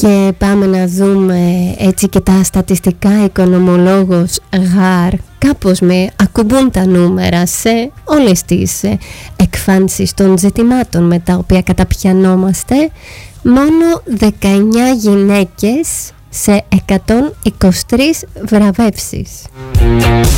Και πάμε να δούμε έτσι και τα στατιστικά. Οικονομολόγος Γαρ κάπως με ακουμπούν τα νούμερα σε όλες τις εκφάνσεις των ζητημάτων με τα οποία καταπιανόμαστε. Μόνο 19 γυναίκες σε 123 βραβεύσεις.